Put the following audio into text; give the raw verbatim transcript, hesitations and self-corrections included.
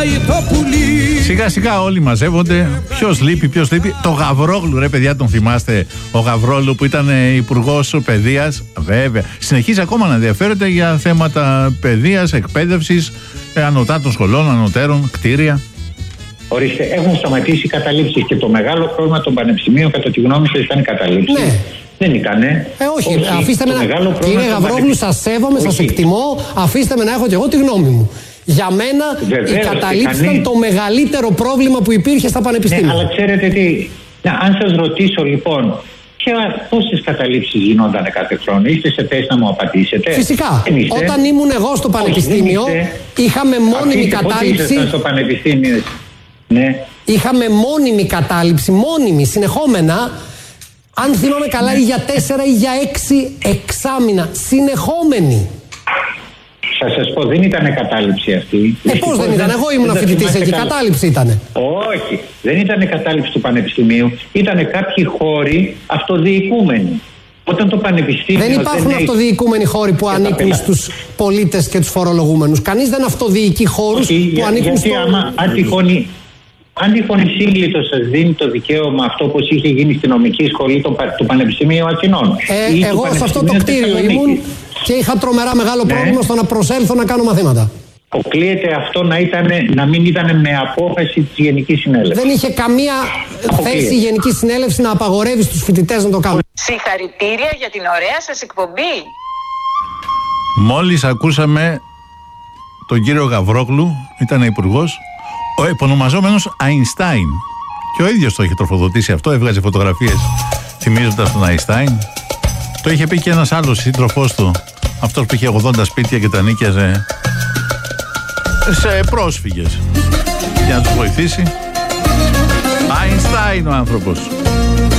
το πουλί. Σιγά σιγά όλοι μαζεύονται. Ποιος λείπει, ποιος λείπει. Το Γαβρόγλου, ρε παιδιά, τον θυμάστε? Ο Γαβρόγλου που ήταν υπουργός παιδείας. Βέβαια. Συνεχίζει ακόμα να ενδιαφέρεται για θέματα παιδείας, εκπαίδευσης, ανωτάτων σχολών, ανωτέρων, κτίρια. Ορίστε, έχουν σταματήσει οι καταλήψεις και το μεγάλο πρόβλημα των πανεπιστημίων, κατά τη γνώμη σας, ήταν οι καταλήψεις. Ναι. Δεν ήτανε. Ε, όχι, όχι, αφήστε με να. Κύριε Γαβρόγλου, σας σέβομαι, σας εκτιμώ. Αφήστε με να έχω και εγώ τη γνώμη μου. Για μένα, βεβαίως, οι καταλήψεις ήταν το μεγαλύτερο πρόβλημα που υπήρχε στα πανεπιστήμια. Ναι, αλλά ξέρετε τι. Να, αν σας ρωτήσω λοιπόν, πόσες καταλήψεις γινόταν κάθε χρόνο, είστε σε θέση να μου απαντήσετε? Φυσικά. Όταν ήμουν εγώ στο πανεπιστήμιο, όχι, είχαμε μόνιμη Αυτοί, κατάληψη. Πότε ήσασταν στο πανεπιστήμιο? Ναι. Είχαμε μόνιμη κατάληψη, μόνιμη, συνεχόμενα. Αν θυμάμαι καλά, ή για τέσσερα ή για έξι εξάμηνα. Συνεχόμενη. Θα σας πω, δεν ήταν κατάληψη αυτή. Ε, πώς δεν ήταν? Εγώ ήμουν φοιτητής εκεί. Καλά. Κατάληψη ήτανε. Όχι. Δεν ήταν κατάληψη του πανεπιστημίου. Ήτανε κάποιοι χώροι αυτοδιοικούμενοι. Όταν το πανεπιστήμιο. Δεν υπάρχουν δεν αυτοδιοικούμενοι χώροι που ανήκουν στους πολίτες και τους φορολογούμενους. Κανείς δεν αυτοδιοικεί χώρους που για, ανήκουν στους φορολογούμενους. Αν τυχόν η σύγκλιτος σας δίνει το δικαίωμα αυτό, όπως είχε γίνει στη νομική σχολή του, του Πανεπιστημίου Αθηνών. Ε, εγώ σε αυτό το κτίριο ήμουν και είχα τρομερά μεγάλο ναι. πρόβλημα στο να προσέλθω να κάνω μαθήματα. Αποκλείεται αυτό να, ήτανε, να μην ήταν με απόφαση της Γενικής Συνέλευσης. Δεν είχε καμία Αποκλείεται. θέση η Γενική Συνέλευση να απαγορεύει στους φοιτητές να το κάνουν. Συγχαρητήρια για την ωραία σας εκπομπή. Μόλις ακούσαμε τον κύριο Γαβρόγλου, ήταν υπουργός, ο επωνομαζόμενος Αϊνστάιν. Και ο ίδιος το είχε τροφοδοτήσει αυτό, έβγαζε φωτογραφίες θυμίζοντας τον Αϊνστάιν. Το είχε πει και ένας άλλος σύντροφός του, αυτός που είχε ογδόντα σπίτια και τα νίκιαζε σε πρόσφυγες για να τους βοηθήσει. Αϊνστάιν ο άνθρωπος.